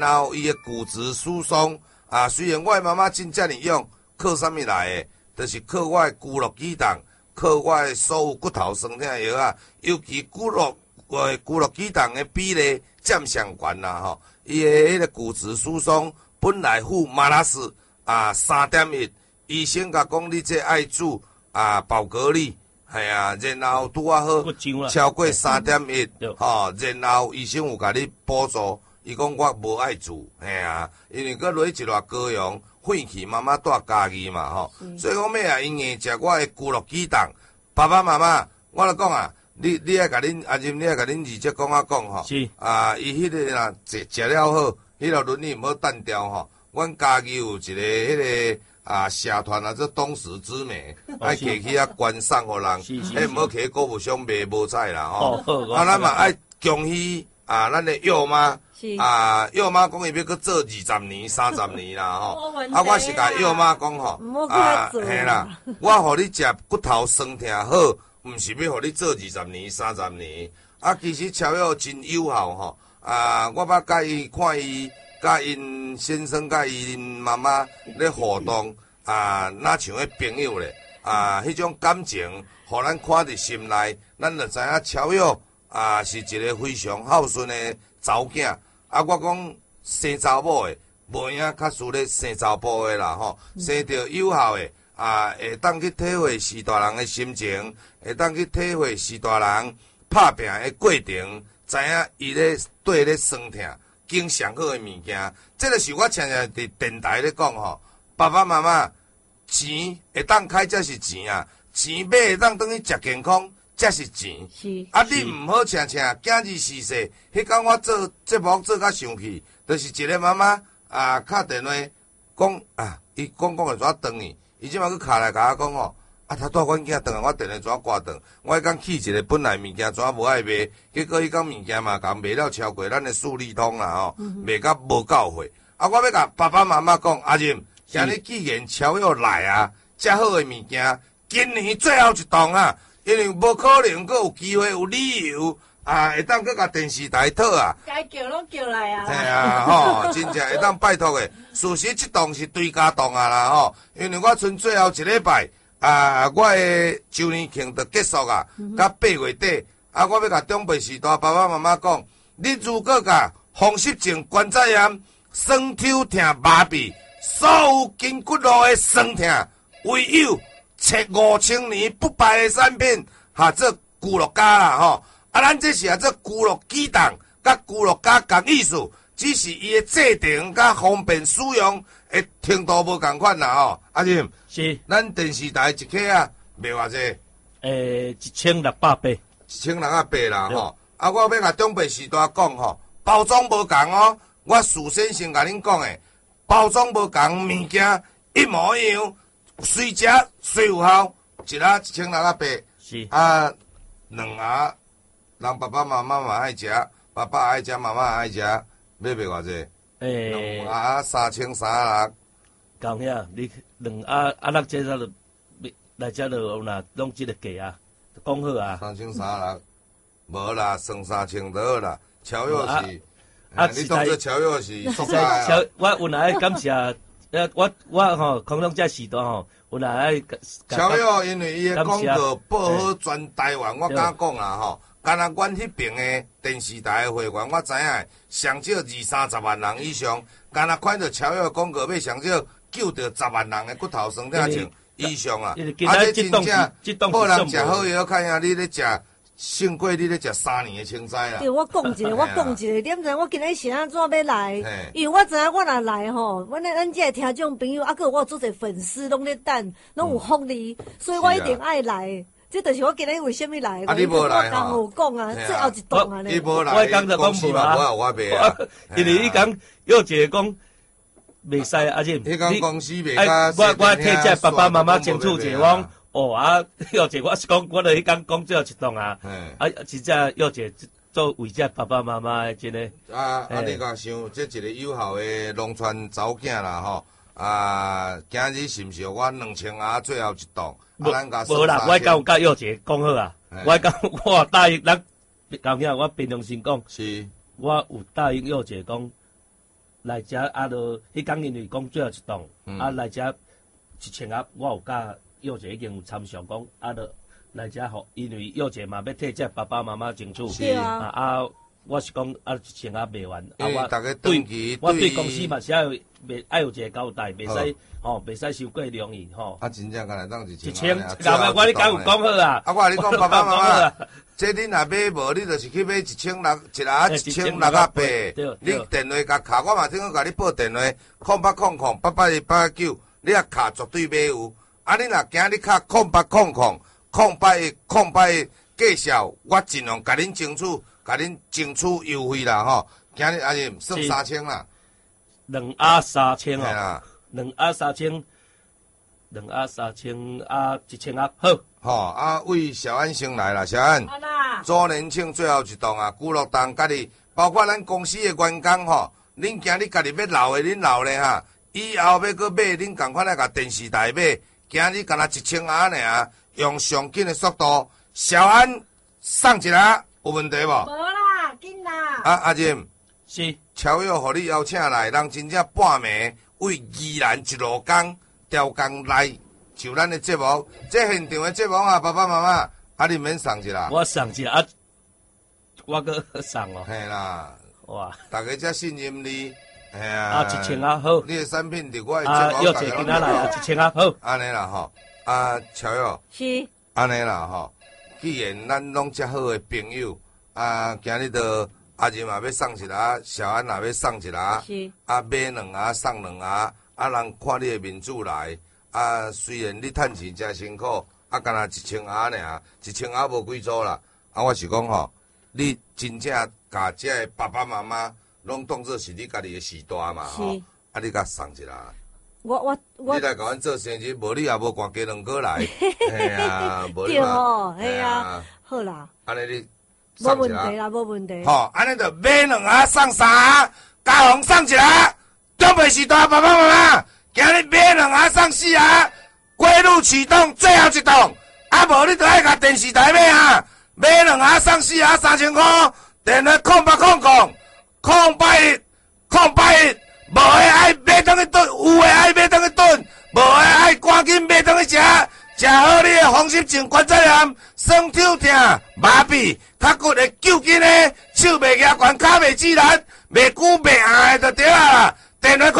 然后伊的骨质疏松啊，虽然我的妈妈真遮尔用，靠啥物来的？就是靠我的骨骼肌糖，靠我的所有骨头酸痛药啊，尤其骨骼肌糖的比例占上悬啦吼。伊的迄个骨质疏松本来负马拉斯啊3.1，医生甲讲你这爱煮啊宝格丽。系啊，然后拄啊好超过3.1，吼，然后医生有甲你补助，伊讲我无爱煮，系啊，因为佮落一偌高阳，废气妈妈带家己嘛吼，所以讲要啊，因硬食我的骨骼肌糖，爸爸妈妈，我来讲啊，你爱甲恁阿任，你爱甲恁二姐讲啊讲吼，啊，伊迄个若食了好，迄条轮椅毋好单调吼，阮家己有一个迄个。啊，社团啊，这当时之美，爱摕去观赏互人，毋好摕购物箱卖无彩啦吼。啊，咱嘛爱恭喜啊，咱的幼妈啊，幼妈讲伊要搁做20年、30年啦吼。啊，我是甲幼妈讲吼，啊，嘿啦，我互你食骨头酸痛好，毋是要互你做20年、30年。啊，其实超药真有效吼。啊，我捌甲伊看伊。甲因先生、甲因妈妈咧互动啊，哪像迄朋友咧啊，迄种感情，互咱看伫心内，咱就知影超越啊是一个非常孝顺的查某囝。啊，我讲生查某的，无影较输咧生查甫的啦吼，生着有效的啊，会当去体会士大人的心情，会当去体会士大人拍拼的过程，知影伊咧对咧酸痛。经上好的物件，这个是我常常伫电台咧讲吼。爸爸妈妈，钱会当开才是钱啊，钱买会当当去食健康才是钱。是啊，你毋好常常今日逝世，迄天我做节目做甲生气，就是一个妈妈啊，敲电话讲啊，伊讲会怎断去，伊即马去敲来甲我讲吼。啊，他带阮囝转来，我电话怎挂断？我迄天起一个本来物件怎无爱卖，结果迄天物件嘛，甲卖了超过咱的数理通啦吼，卖甲无够货。啊，我要甲爸爸妈妈讲，阿任，今日既然超越来啊，遮好的物件，今年最后一档啊，因为无可能佫有机会有理由啊，会当佫甲电视台讨啊。 该叫拢叫来啊。 嘿啊，吼，真正会当拜托的。事实这档是对家档啊啦吼，因为我剩最后一礼拜。啊，我的周年庆就结束啊，到8月底，啊，我要甲长辈时代爸爸妈妈讲，你如果甲风湿症、关节炎、酸抽痛、麻痹，所有筋骨路的酸痛，唯有切5000年不败的产品，这骨骼胶啦吼，啊，咱这是这骨骼肌糖，甲骨骼胶同意思，只是伊的制定甲方便使用。诶，程度无共款啦吼，阿任是， 咱电视台一克啊，卖偌济？1680啦吼。啊，我要甲长辈时代讲吼，包装无共哦。我事先先甲恁讲诶，包装无共，物件一模一样，随食随有效，一盒1680。是啊，两盒，人爸爸妈妈嘛爱食，爸爸爱食，妈妈爱食，要卖偌济？两盒3300， 讲遐，你两盒咱这就来这就有啦，拢这个价啊，讲好啊。 3300，无啦，算3000就好啦。超越是，你当作超越是塑胶啊。 我有来感谢，我吼，空中这时代吼，有来超越，因为伊的广告报好全台湾，我敢讲啦吼。敢若阮迄边的电视台的会员，我知影上少20-30万人以上。敢若看到超越广告，要上少救着10万人的骨头酸痛症以上啊！这真正好人食好药，看下你咧食，胜过你咧食3年的青菜啦。 对，我讲一个，点知我今日是安怎要来？因为我知影我若来吼，咱这听众朋友，还有我做者粉丝拢咧等，拢有福利，所以我一定爱来。这就是我今日为虾米来？ 啊，你无来吼？我讲啊，最后一档啊！ 你无来， 我讲就讲无啦。 我卖啊， 因为伊讲有一个讲袂使阿任， 你讲公司袂我替这爸爸妈妈清楚者讲，哦啊，有一个我是讲，我著迄讲最后一档啊，真正有一个做为这爸爸妈妈的真诶。 你讲想这一个有效的农村查某囝啦吼。今日是毋是我2000盒最后一档？ 无啦，我讲有甲幼姐讲好啊，我讲我答应咱讲遐，我平常心讲， 是， 我有答应幼姐讲， 来遮啊，就迄天因为讲最后一档，来遮1000盒，我有甲幼姐已经有参详讲，就来遮互，因为幼姐嘛要替这爸爸妈妈争取， 是啊， 我是讲1000盒卖完， 我对公司嘛是要有一个交代，袂使袂使收过容易吼。 真正敢来当 1000，我你敢有讲好啊？ 我你讲爸爸妈妈，这恁若买无，你就是去买1600，你电话甲卡，我嘛顶个甲你报电话，0800881819，你啊卡绝对买有。你若惊你卡0800081818，介绍我尽量甲恁争取优惠啦吼。今日阿姨算3000啦 ，2盒3000哦，2盒3000，2盒3000啊，1000盒好。 为小安先来啦，小安，周年庆最后一档啊，古乐档家己，包括咱公司的员工吼，恁今日家己要留的，恁留咧哈，以后要搁买，恁赶快来甲电视台买，今日敢若1000盒尔，用上紧的速度，小安送一盒，有问题无？ 无啦，紧啦。 阿任。 是， 超友互你邀请来，人真正半暝为宜兰一路工调工来，就咱的节目，这现场的节目啊，爸爸妈妈，你免送一啦。 我送一啊，我搁送哦。 嘿啦， 哇， 大家才信任你，嘿啊，1000盒好。 你的产品伫我的节目， 要姐今仔来啊，1000盒好。 安尼啦吼，超友。 是。 安尼啦吼，既然咱拢遮好的朋友，今日就。阿仁嘛要送一盒，小安也要送一盒，买2盒送2盒，人看你的面子来，虽然你趁钱真辛苦，敢若1000盒尔，1000盒无几组啦，我是讲吼，你真正甲这个爸爸妈妈拢当作是你家己的时代嘛吼，你甲送一盒。我你来甲阮做生日，无你也无赶鸡卵糕来，嘿啊，无你嘛， 嘿啊，好啦， 安尼你。 无问题啦，无问题。 好，安尼就买2盒送3盒，嘉宏送1盒，中北时代爸爸妈妈，今日买2盒送4盒，归路启动最后一档，无你就爱甲电视台买啊，买2盒送4盒3000块，电话0800081081，无的爱买倒去炖，有的爱买倒去炖，无的爱赶紧买倒去食。食好你的风湿症、关节炎、酸痛痛、麻痹、脚骨的揪筋的、手袂举悬、脚袂自然、袂久袂硬的就对啦。电话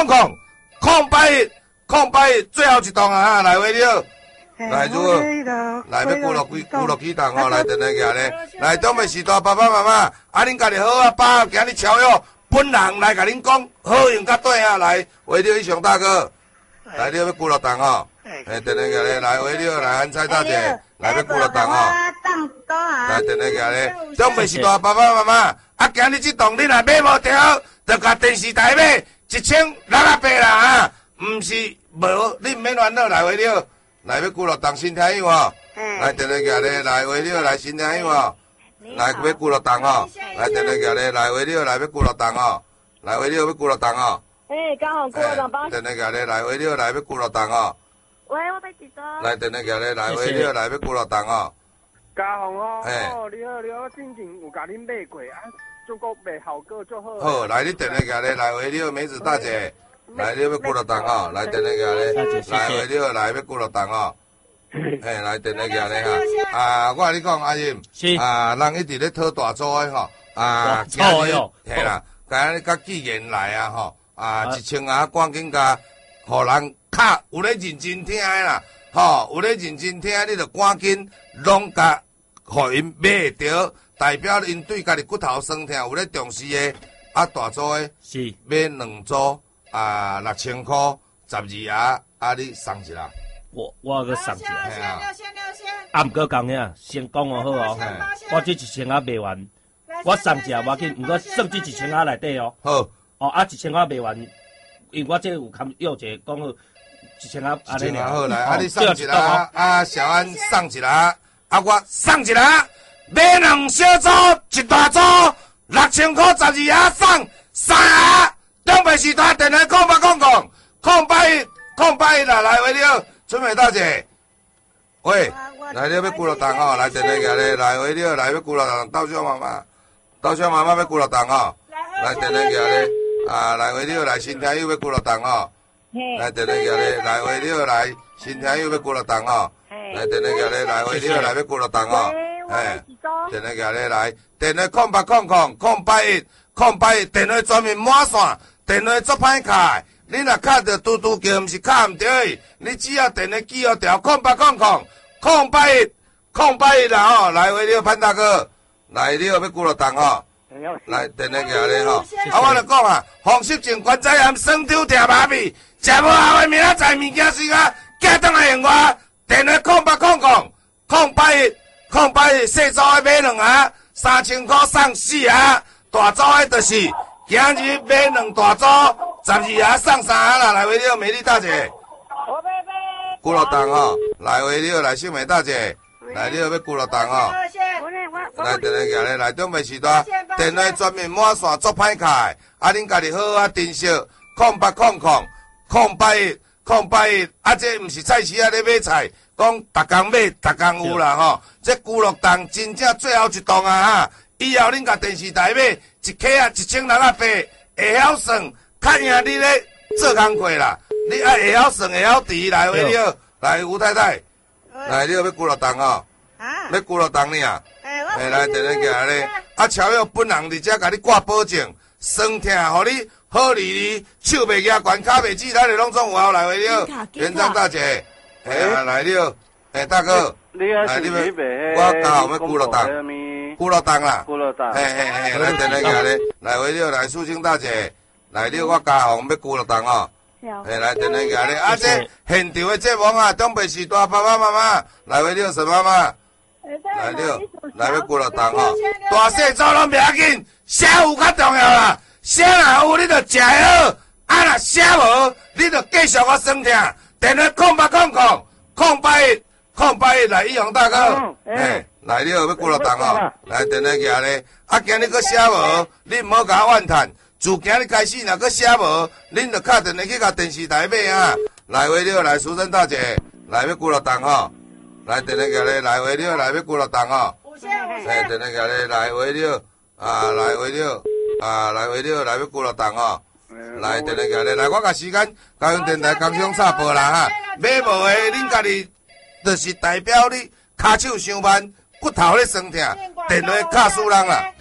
0800081081，最后一档啊！来回了，来如何？来要鼓落几档哦！来电话举咧，来中北时代爸爸妈妈，恁家己好啊，爸，今日超友本人来甲恁讲好用甲对啊！来回了，以上大哥，来了要鼓落档哦。电话举咧，来回了，来安蔡大姐，来要鼓落档哦。来电话举咧，中北时代爸爸妈妈，今日这档你若买无着，就甲电视台买1600啦啊！毋是无，你毋免烦恼，来回了，来要鼓落档新听友哦。来电话举咧，来回了，来新听友哦。来要鼓落档哦，来电话举咧，来回了，来要鼓落档哦。来回了要鼓落档哦。 刚好鼓落档帮。 电话举咧，来回了，来要鼓落档哦。 喂，我要几张？ 来电话举咧，来回了，来要鼓落档哦。 嘉宏哦，你好，我之前有甲恁买过中国卖效果足好。 好，来你电话举咧，来回了，梅子大姐，来你要鼓落档哦，来电话举咧，来回了，来要鼓落档哦。来电话举咧哈，我甲你讲，阿任，人一直咧讨大组的吼， 错哟， 嘿啦，甲纪言来啊吼，1000盒赶紧甲，互人卡有咧认真听的啦，吼，有咧认真听，你就赶紧拢甲，互因买着，代表因对家己骨头酸痛有咧重视的，大组的， 是买2组6000块，12盒，你送一啦。 我个送一个， 先毋过讲呀，先讲好哦，我这1000盒卖完，我送一个无要紧，毋过算这1000盒内底哦。 好。 1000盒卖完，因为我这有看要一个讲好，1000盒安尼尔。好来，你送一个，小安送一个，我送一个，买2小组1大组，6000块12盒送3盒，东北时代电话0800081081啦，来回了。春美大姐，喂，来了要鼓落档哦，来电话举咧，来回了，来要鼓落档，到小妈妈要鼓落档哦，来电话举咧， 来回了来，新听友要几落档吼。来电话举咧，来回了来，新听友要几落档吼。来电话举咧，来回了来要几落档吼。电话举咧来，电话0800-081-081，电话专门满线，电话足歹卡。你若卡着嘟嘟叫，毋是卡毋对的，你只要电话记好条0800-081-081啦吼，来回了潘大哥，来了要几落档吼。来电话举咧吼，我著讲啊，黄湿症、关节炎、酸痛、痛麻痹，食无效的明仔载物件时啊，寄倒来用我，电话0800-081-081，细组的买2盒，3000块送4盒，大组的就是今日买2大组，12盒送3盒啦，来回了美丽大姐。几落档吼，来回了来秀美大姐，来了要几落档吼。来电话举咧，来中袂时代，电话专门满线做歹卡的，恁家己好好珍惜。0800-081-081，这毋是菜市仔咧买菜，讲逐工买逐工有啦吼。这古乐档真正最后一档啊哈！以后恁甲电视台买一克啊1600块，会晓算，较赢你咧做工课啦。你爱会晓算会晓除，来回了，来吴太太，来了要几落档吼？要几落档呢？来电话举咧，超友本人伫遮甲你挂保证，酸痛互你好哩，手袂举悬，脚袂止，咱哋拢总有效来回了。园长大姐，来了，大哥，来你们，我刚好要几落档，几落档啦，来电话举咧，来回了，来素清大姐，来了我家红要几落档哦。来电话举咧，这现场的节目啊，东北时代爸爸妈妈，来回了沈妈妈。来了，来要几落档吼，大细组拢袂要紧，写有较重要啦。写若有你著食好，若写无你著继续我酸痛。电话0800-081-081来义宏大哥，来了要几落档吼，来电话举咧。今日佫写无，你毋好甲我怨叹。自今日开始若佫写无，恁著敲电话去甲电视台买啊。来回了，来淑珍大姐，来要几落档吼。来电话举咧，来回了，来要几落档吼？电话举咧，来回了，来回了，来回了，来要几落档吼？来电话举咧，来我甲时间，高雄电台工商插播啦哈。买无的，恁家己就是代表你骹手伤慢，骨头咧酸痛，电话敲死人啦。